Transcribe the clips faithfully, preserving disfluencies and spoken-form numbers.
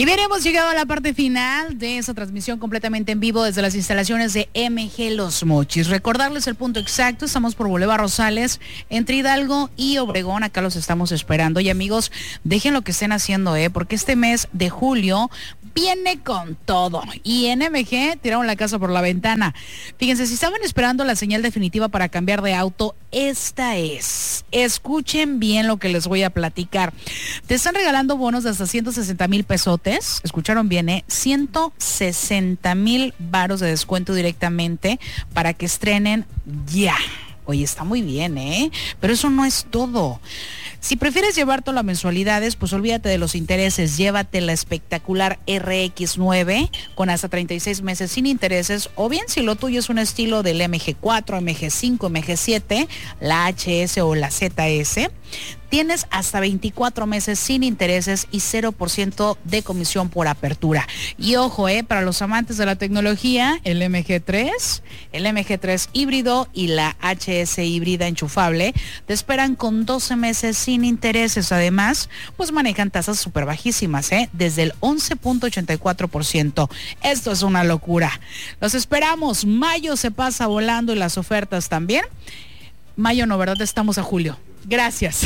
Y bien, hemos llegado a la parte final de esa transmisión completamente en vivo desde las instalaciones de M G Los Mochis. Recordarles el punto exacto, estamos por Boulevard Rosales, entre Hidalgo y Obregón, acá los estamos esperando. Y amigos, dejen lo que estén haciendo, ¿eh? porque este mes de julio viene con todo. Y en M G tiraron la casa por la ventana. Fíjense, si estaban esperando la señal definitiva para cambiar de auto, esta es. Escuchen bien lo que les voy a platicar. Te están regalando bonos de hasta ciento sesenta mil pesotes. Escucharon bien, ¿eh? ciento sesenta mil varos de descuento directamente para que estrenen ya. Oye, está muy bien, ¿eh? Pero eso no es todo. Si prefieres llevarte las mensualidades, pues olvídate de los intereses, llévate la espectacular R X nueve con hasta treinta y seis meses sin intereses, o bien si lo tuyo es un estilo del M G cuatro, M G cinco, M G siete, la H S o la Z S, tienes hasta veinticuatro meses sin intereses y cero por ciento de comisión por apertura. Y ojo, eh, para los amantes de la tecnología, el M G tres, el M G tres híbrido y la H S híbrida enchufable te esperan con doce meses sin intereses. Además, pues manejan tasas súper bajísimas, eh, desde el once punto ochenta y cuatro por ciento. Esto es una locura. Los esperamos. Mayo se pasa volando y las ofertas también. Mayo no, ¿verdad? Estamos a julio. Gracias.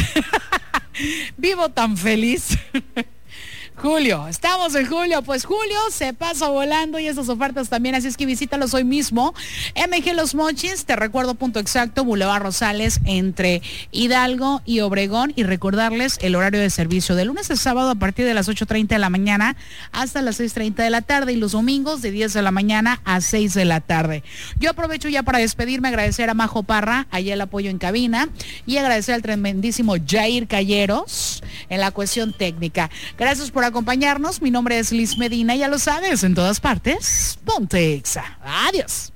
Vivo tan feliz. Julio, estamos en julio, pues julio se pasa volando y esas ofertas también, así es que visítalos hoy mismo. M G Los Mochis, te recuerdo punto exacto, Boulevard Rosales entre Hidalgo y Obregón, y recordarles el horario de servicio de lunes a sábado a partir de las ocho treinta de la mañana hasta las seis treinta de la tarde, y los domingos de diez de la mañana a seis de la tarde. Yo aprovecho ya para despedirme, agradecer a Majo Parra, allá el apoyo en cabina, y agradecer al tremendísimo Jair Calleros en la cuestión técnica. Gracias por acompañarnos. Mi nombre es Liz Medina, ya lo sabes, en todas partes, ponte Exa. Adiós.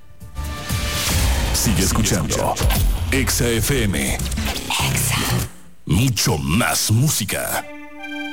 Sigue escuchando Exa F M. Exa. Mucho más música.